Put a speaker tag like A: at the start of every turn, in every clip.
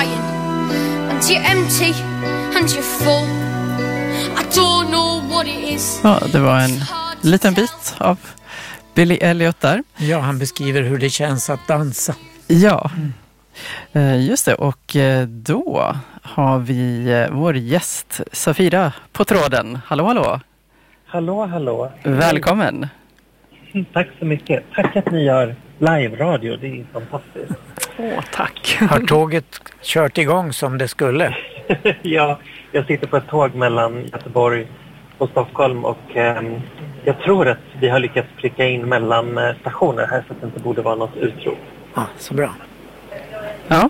A: crying, and you're empty and you're full. I don't know what it is.
B: Ja, det var en liten bit av Billy Elliot där.
C: Ja, han beskriver hur det känns att dansa.
B: Ja, just det. Och då har vi vår gäst Safira på tråden. Hallå, hallå.
D: Hallå, hallå.
B: Välkommen.
D: Tack så mycket. Tack att ni gör live-radio. Det är fantastiskt.
B: Tack.
C: Har tåget kört igång som det skulle?
D: Ja, jag sitter på ett tåg mellan Göteborg och Stockholm och jag tror att vi har lyckats pricka in mellan stationer här så att det inte borde vara något utrop.
C: Ja, så bra.
B: Ja.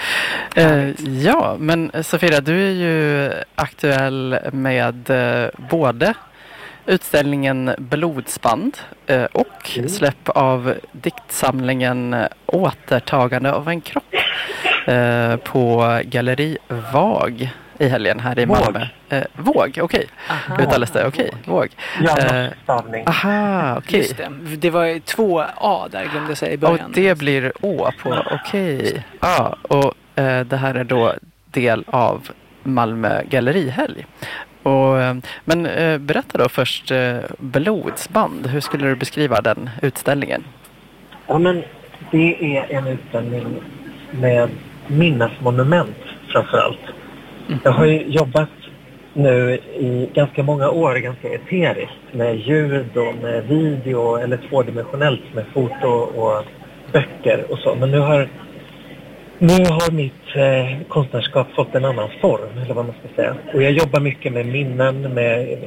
B: Ja, men Safira, du är ju aktuell med både utställningen Blodsband och släpp av diktsamlingen Återtagande av en kropp på Galleri Vag i helgen här i Malmö. Våg, okej. Uttalas det, okej. Våg.
D: Ja, stavning.
B: Aha, okej.
E: Just det. Det var 2 A där, glömde jag säga i början.
B: Och det blir Å på, okej. Ja, och det här är då del av Malmö Gallerihelg. Men berätta då först Blodsband. Hur skulle du beskriva den utställningen?
D: Ja, men det är en utställning med minnesmonument framförallt. Jag har ju jobbat nu i ganska många år ganska eteriskt med ljud och med video eller tvådimensionellt med foto och böcker och så. Men nu har mitt konstnärskap fått en annan form, eller vad man ska säga. Och jag jobbar mycket med minnen, med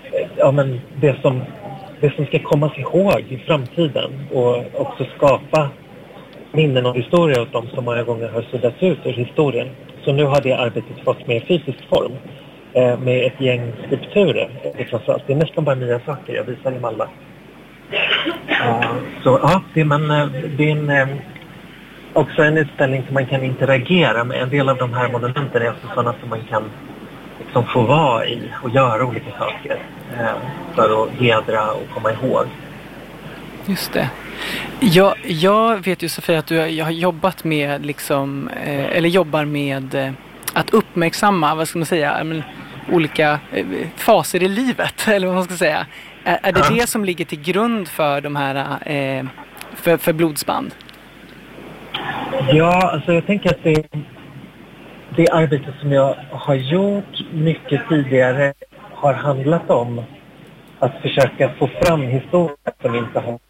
D: det som ska kommas ihåg i framtiden. Och också skapa minnen och historia åt dem som många gånger har suddats ut ur historien. Så nu har det arbetet fått mer fysisk form. Med ett gäng skulpturer. Det är nästan bara nya saker jag visar i Malmö. Så ja, det är också en utställning som man kan interagera med. En del av de här monumenten är också sådana som man kan liksom få vara i och göra olika saker för att hedra och komma ihåg.
E: Just det. Jag vet ju Sofia att jag har jobbat med jobbar med att uppmärksamma, vad ska man säga, olika faser i livet, eller vad man ska säga. Är det det som ligger till grund för de här för Blodsband?
D: Ja, alltså jag tänker att det arbetet som jag har gjort mycket tidigare har handlat om att försöka få fram historier som inte har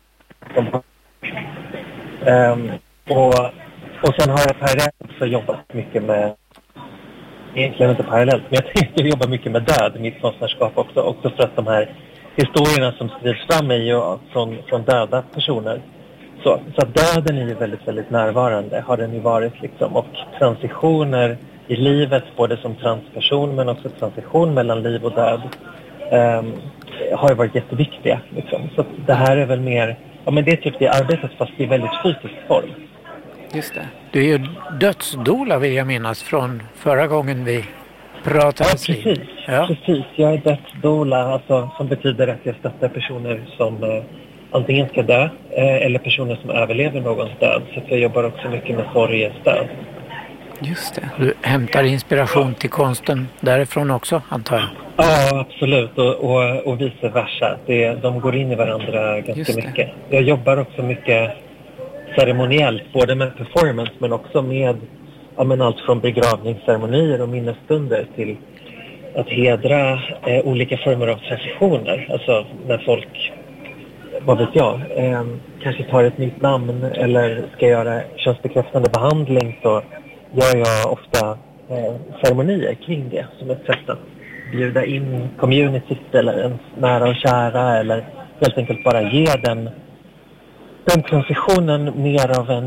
D: och sen har jag parallellt också jobbat mycket med, egentligen inte parallellt, men jag jobbar mycket med död i mitt konstnärskap också för att de här historierna som skrivs fram är ju från döda personer. Så att döden är ju väldigt, väldigt närvarande, har den ju varit liksom. Och transitioner i livet, både som transperson men också transition mellan liv och död, har ju varit jätteviktiga liksom. Så att det här är väl mer, men det är typ det arbetet fast i väldigt fysisk form.
E: Just det.
C: Du är ju dödsdoula, vill jag minnas, från förra gången vi pratades.
D: Ja, precis. Jag är dödsdoula, alltså, som betyder att jag stöttar personer som antingen ska dö eller personer som överlever någons död. Så att jag jobbar också mycket med sorgestöd.
E: Just det.
C: Du hämtar inspiration till konsten därifrån också, antar jag?
D: Ja, absolut. Och vice versa. De går in i varandra ganska mycket. Jag jobbar också mycket ceremoniellt, både med performance men också med allt från begravningsceremonier och minnesstunder till att hedra olika former av transitioner. Alltså när folk, vad vet jag, kanske tar ett nytt namn eller ska göra könsbekräftande behandling, så gör jag ofta ceremonier kring det som ett sätt att bjuda in communityt eller ens nära och kära, eller helt enkelt bara ge den transitionen mer av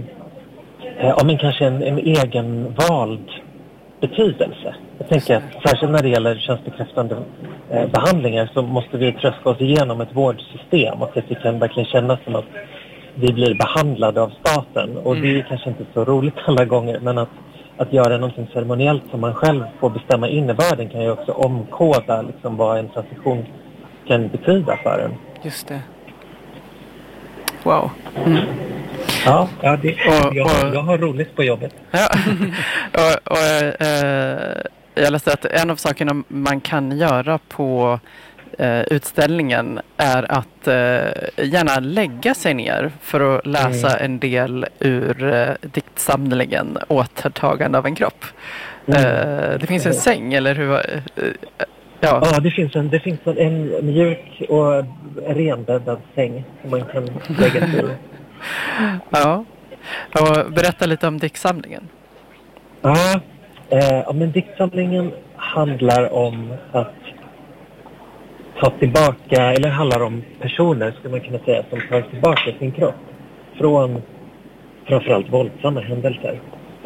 D: kanske en egen vald betydelse. Jag tänker att särskilt när det gäller könsbekräftande behandlingar så måste vi tröska oss igenom ett vårdsystem och att vi kan verkligen känna som att vi blir behandlade av staten. Och det är kanske inte så roligt alla gånger, men att göra någonting ceremoniellt som man själv får bestämma innebörden kan ju också omkoda liksom vad en transition kan betyda för en.
E: Just det. Wow. Mm.
D: Ja, jag har roligt på jobbet.
B: Ja. Jag läste att en av sakerna man kan göra på utställningen är att gärna lägga sig ner för att läsa en del ur diktsamlingen Återtagande av en kropp. Det finns en säng, eller hur?
D: Ja, det finns en mjuk och renbäddad säng som man kan lägga till.
B: Ja, och berätta lite om diktsamlingen.
D: Ja, men diktsamlingen handlar om att ta tillbaka, eller handlar om personer, skulle man kunna säga, som tar tillbaka sin kropp från framförallt våldsamma händelser.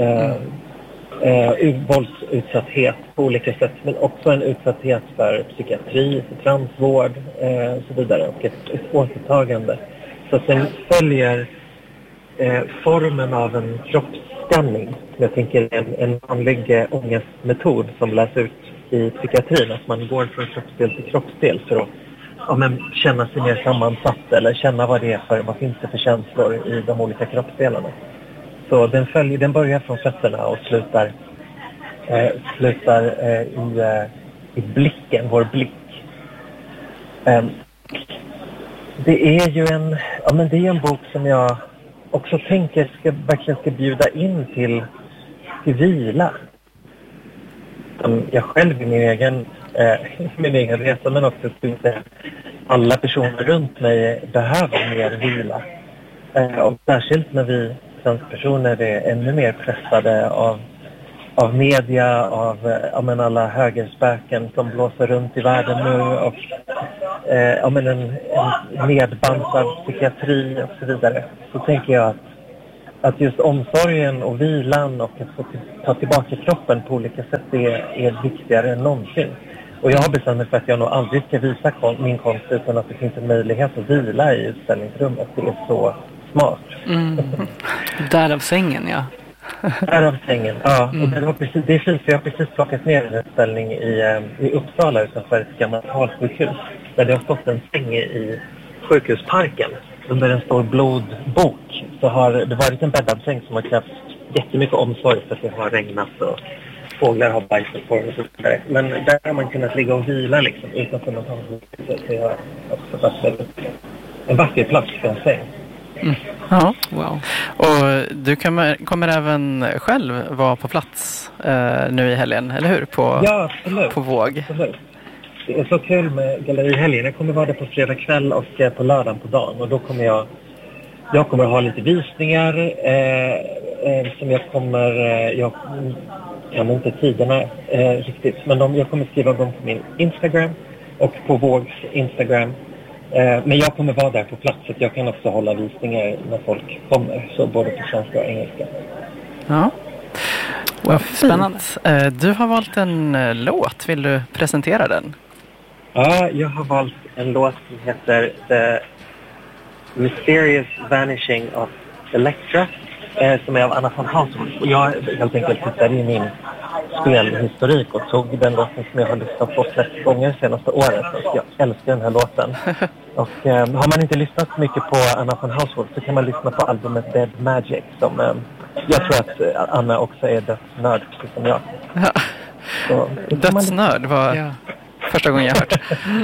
D: Våldsutsatthet på olika sätt, men också en utsatthet för psykiatri, för transvård och så vidare, och ett återtagande. Så att den följer formen av en kroppsskanning. Jag tänker en vanlig ångestmetod som läs ut i psykiatrin, att man går från kroppsdel till kroppsdel för att känna sig mer sammansatt, eller känna vad finns det för känslor i de olika kroppsdelarna. Så den börjar från fötterna och slutar i blicken, vår blick. Det är ju en bok som jag också tänker verkligen ska bjuda in till vila. Jag själv i min egen resa, men också skulle säga alla personer runt mig behöver mer vila. Och särskilt när vi transpersoner är ännu mer pressade av media, av alla högerspöken som blåser runt i världen nu, och en nedbantad psykiatri och så vidare. Så tänker jag att just omsorgen och vilan och att få ta tillbaka kroppen på olika sätt är viktigare än någonsin. Och jag har bestämt mig för att jag nog aldrig ska visa min konst utan att det finns en möjlighet att vila i utställningsrummet. Det är så smart.
E: Därav sängen, ja.
D: Därav sängen, ja. Och det är fint, för jag har precis plockat ner en utställning i Uppsala utanför ett gammalt halsjukhus. Där det har stått en säng i sjukhusparken under en stor blodbok. Så har det varit en bäddad säng som har krävt jättemycket omsorg för att det har regnat och fåglar har bajsat på den och så vidare. Men där har man kunnat ligga och vila liksom, utanför något halsjukhus. Så jag har också varit en vacker plats för en säng.
B: Ja, wow. Och du kommer även själv vara på plats nu i helgen, eller hur?
D: Ja, absolut.
B: På Våg.
D: Absolut. Det är så kul med gallerihelgen. Jag kommer vara där på fredag kväll och på lördagen på dagen. Och då kommer jag kommer ha lite visningar som jag kan inte tiderna riktigt. Men jag kommer skriva dem på min Instagram och på Vågs Instagram. Men jag kommer vara där på plats, så jag kan också hålla visningar när folk kommer, så både på svenska och engelska.
B: Ja, vad spännande. Du har valt en låt, vill du presentera den?
D: Ja, jag har valt en låt som heter The Mysterious Vanishing of Electra, som är av Anna von Haussmann. Och jag helt enkelt tittade i min spelhistorik och tog den låten som jag har lyssnat på flest gånger senaste året. Och jag älskar den här låten. Och har man inte lyssnat mycket på Anna von Haussmann så kan man lyssna på albumet Dead Magic, som jag tror att Anna också är dödsnörd, precis som jag.
B: Ja. Dödsnörd var första gången jag hört.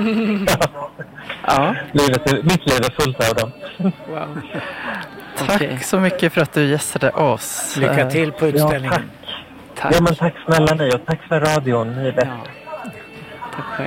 B: Ja.
D: Mitt liv är fullt av dem.
E: Wow.
B: Tack så mycket för att du gästade oss.
C: Lycka till på utställningen.
D: Tack. Ja, men tack snälla ni, och tack för radion. Ni är bäst.
E: Tack själv.